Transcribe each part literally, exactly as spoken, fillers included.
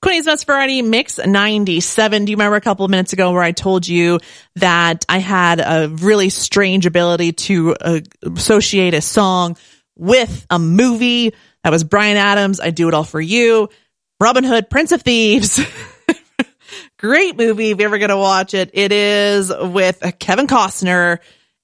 Quinny's Best Variety Mix ninety-seven. Do you remember a couple of minutes ago where I told you that I had a really strange ability to uh, associate a song with a movie? That was Bryan Adams, I Do It All For You. Robin Hood, Prince of Thieves. Great movie if you're ever going to watch it. It is with Kevin Costner,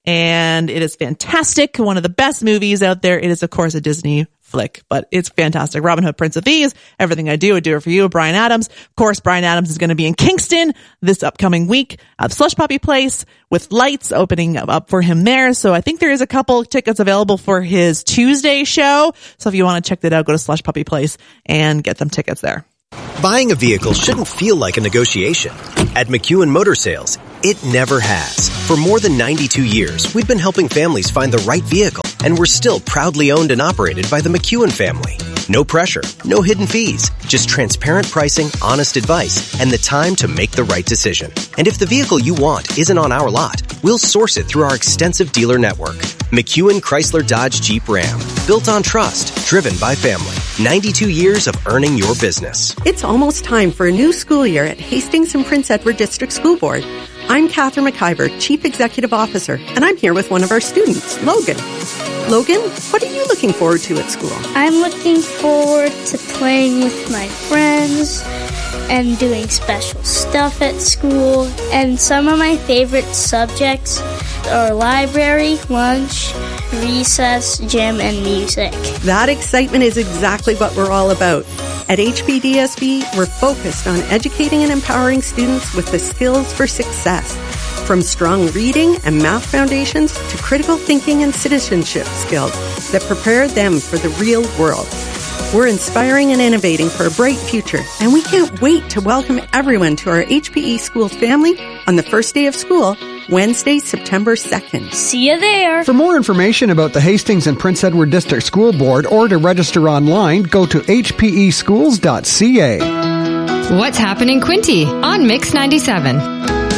and it is fantastic. One of the best movies out there. It is, of course, a Disney flick, but it's fantastic. Robin Hood, Prince of Thieves, Everything I Do, I Do It For You, Bryan Adams. Of course, Bryan Adams is going to be in Kingston this upcoming week at Slush Puppy Place with lights opening up for him there. So I think there is a couple tickets available for his Tuesday show. So if you want to check that out, go to Slush Puppy Place and get them tickets there. Buying a vehicle shouldn't feel like a negotiation. At McEwen Motor Sales, it never has. For more than ninety-two years, we've been helping families find the right vehicle, and we're still proudly owned and operated by the McEwen family. No pressure, no hidden fees, just transparent pricing, honest advice, and the time to make the right decision. And if the vehicle you want isn't on our lot, we'll source it through our extensive dealer network. McEwen Chrysler Dodge Jeep Ram. Built on trust, driven by family. ninety-two years of earning your business. It's almost time for a new school year at Hastings and Prince Edward District School Board. I'm Catherine McIver, Chief Executive Officer, and I'm here with one of our students, Logan. Logan, what are you looking forward to at school? I'm looking forward to playing with my friends and doing special stuff at school. And some of my favorite subjects are library, lunch, recess, gym, and music. That excitement is exactly what we're all about. At H P D S B, we're focused on educating and empowering students with the skills for success. From strong reading and math foundations to critical thinking and citizenship skills that prepare them for the real world. We're inspiring and innovating for a bright future, and we can't wait to welcome everyone to our H P E Schools family on the first day of school, Wednesday, September second. See you there. For more information about the Hastings and Prince Edward District School Board or to register online, go to h p e schools dot c a. What's happening, Quinty on Mix ninety-seven?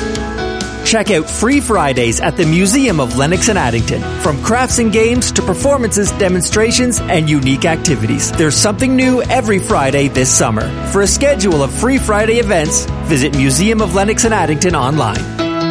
Check out Free Fridays at the Museum of Lennox and Addington. From crafts and games to performances, demonstrations, and unique activities. There's something new every Friday this summer. For a schedule of Free Friday events, visit Museum of Lennox and Addington online.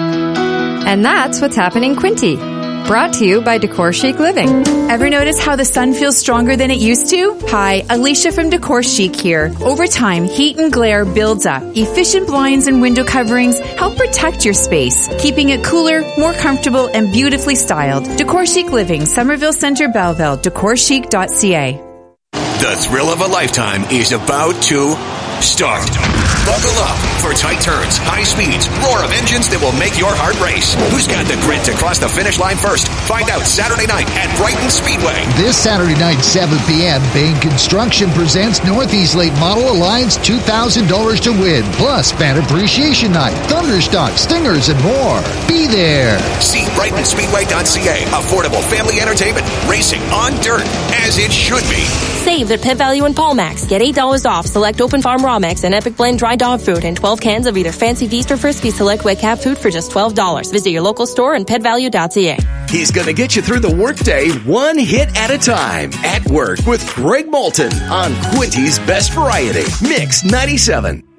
And that's what's happening, Quinty. Brought to you by Decor Chic Living. Ever notice how the sun feels stronger than it used to? Hi, Alicia from Decor Chic here. Over time, heat and glare builds up. Efficient blinds and window coverings help protect your space, keeping it cooler, more comfortable, and beautifully styled. Decor Chic Living, Somerville Centre, Belleville, decor chic dot c a. The thrill of a lifetime is about to start. Buckle up for tight turns, high speeds, roar of engines that will make your heart race. Who's got the grit to cross the finish line first? Find out Saturday night at Brighton Speedway. This Saturday night, seven p.m., Bain Construction presents Northeast Late Model Alliance two thousand dollars to win, plus Fan Appreciation Night, Thunderstock, Stingers, and more. Be there. See Brighton Speedway dot c a. Affordable family entertainment, racing on dirt, as it should be. Save at Pit Value and Palmax. Get eight dollars off select Open Farm Raw Mix and Epic Blend Dry Dog Food and twelve cans of either Fancy Feast or Frisbee Select Wet Cat Food for just twelve dollars. Visit your local store and pit value dot c a. He's going to get you through the workday one hit at a time. At Work with Greg Moulton on Quinty's Best Variety. Mix ninety-seven.